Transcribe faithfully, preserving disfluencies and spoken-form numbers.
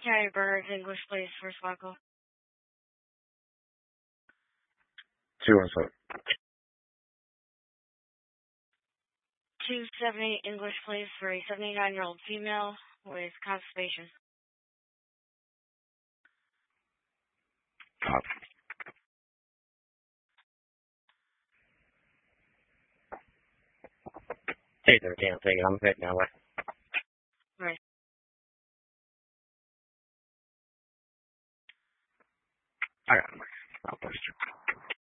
County Bird, English, please, first Michael. two one seven. two seventy, English, please, for a seventy-nine-year-old female with constipation. Copy. Hey there, damn thing. I'm heading that way. Right. I got him. I'll post you.